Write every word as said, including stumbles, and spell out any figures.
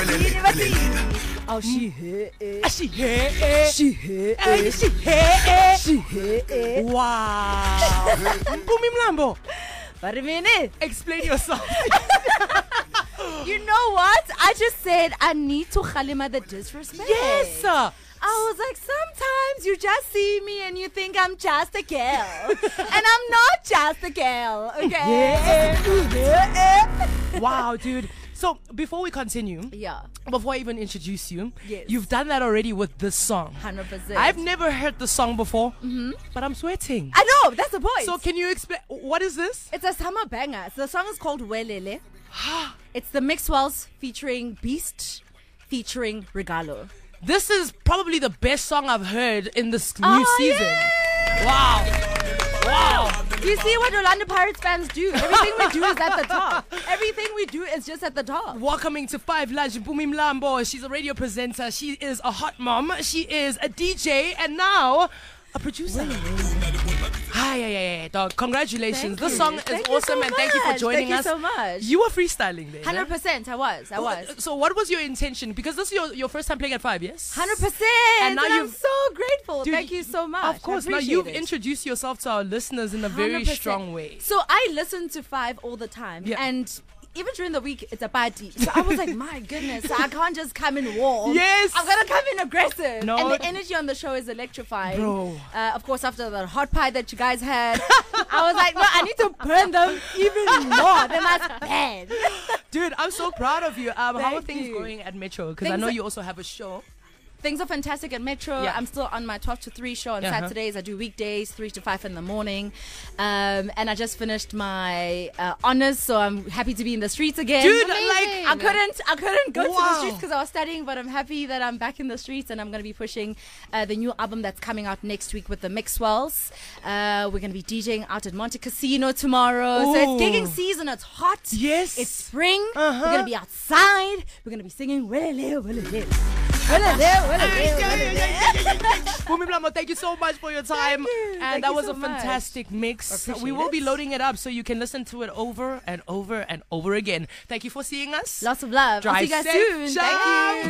Oh, she hit it. She hit it. She hit Hey, it. she hit it. She hit it. Wow. Mpumi Mlambo, But a minute. explain yourself. You know what? I just said I need to Khalima the disrespect. Yes, sir. I was like, sometimes you just see me and you think I'm just a girl. And I'm not just a girl, okay? Wow, dude. So before we continue, Yeah, before I even introduce you, Yes. you've done that already with this song. one hundred percent. I've never heard the song before, mm-hmm. but I'm sweating. I know, that's the point. So can you explain, what is this? It's a summer banger. So the song is called Welele. It's the Mixwells featuring Beast, featuring Regalo. This is probably the best song I've heard in this new Oh, season. yeah. Wow. Wow. You see what Orlando Pirates fans do? Everything we do is at the top. Everything we do is just at the top. Welcoming to Five Lunch, Mpumi Mlambo. She's a radio presenter. She is a hot mom. She is a D J. And now a producer. Hi, yeah, yeah, yeah, dog. Congratulations. Thank This you. song is Thank you awesome, so and thank you for much. joining Thank us. you so much. You were freestyling there. one hundred percent. I was. I was. So, what was your intention? Because this is your, your first time playing at Five, yes? one hundred percent. And now I'm you've- so grateful. Dude, Thank you so much. Of course. I Now appreciate you've it. introduced yourself to our listeners in a very one hundred percent. strong way. So I listen to Five all the time. Yeah. And even during the week, it's a party. So I was like, my goodness, I can't just come in warm. Yes. I'm going to come in aggressive. No. And the energy on the show is electrifying. Bro. Uh, of course, after the hot pie that you guys had, I was like, no, I need to burn them even more. Then that's bad. Dude, I'm so proud of you. Um, how are Thank things you. going at Metro? Because I Things know are- you also have a show. Things are fantastic at Metro. Yeah. I'm still on my twelve to three show on Uh-huh. Saturdays. I do weekdays, three to five in the morning. Um, and I just finished my uh, honors, so I'm happy to be in the streets again. Dude, Amazing. like- I couldn't, I couldn't go to the Wow. streets because I was studying, but I'm happy that I'm back in the streets, and I'm going to be pushing uh, the new album that's coming out next week with the Mixwells. Uh, we're going to be DJing out at Monte Casino tomorrow. So Ooh. it's gigging season. It's hot. Yes. It's spring. Uh-huh. We're going to be outside. We're going to be singing. Willele, willele. Willele, willele, willele. Mpumi Mlambo, thank you so much for your time. you. And Thank that you was so a much. fantastic mix. Appreciate We will be it. loading it up so you can listen to it over and over and over again. Thank you for seeing us. Lots of love. I'll Drive see you guys safe, soon. Sham. Thank you.